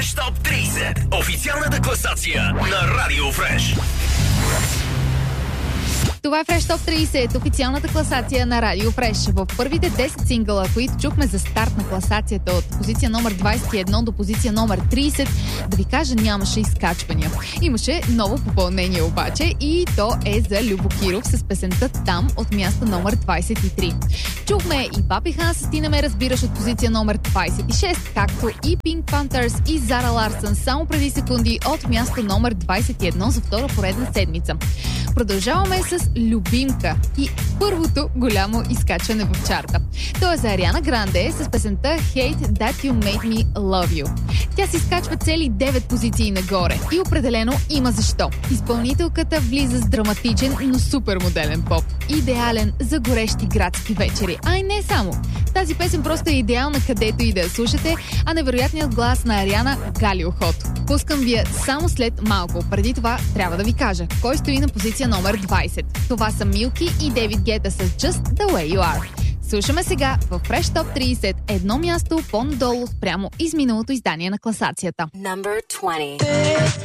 Fresh Top 30. Официалната класация на Радио Фреш. Това е Fresh Top 30, официалната класация на Радио Фреш. В първите 10 сингъла, които чухме за старт на класацията от позиция номер 21 до позиция номер 30, да ви кажа, нямаше изкачвания. Имаше ново попълнение обаче и то е за Любо Киров с песента "Там" от място номер 23. Чухме и Папи Ханс, "Ти не ме разбираш" от позиция номер 26, както и Pink Panthers и Зара Ларсън само преди секунди от място номер 21 за втора поредна седмица. Продължаваме с "Любимка" и първото голямо изкачване в чарта. То е за Ариана Гранде с песента "Hate That You Made Me Love You". Тя се изкачва цели 9 позиции нагоре и определено има защо. Изпълнителката влиза с драматичен, но супер модерен поп. Идеален за горещи градски вечери. А и не само. Тази песен просто е идеална където и да я слушате, а невероятният глас на Ариана гали ухото. Пускам ви я само след малко. Преди това трябва да ви кажа кой стои на позиция номер 20. Това са Милки и Дейвид Гета с "Just The Way You Are". Слушаме сега в Fresh Top 30 едно място по-надолу спрямо изминалото издание на класацията. Number 20.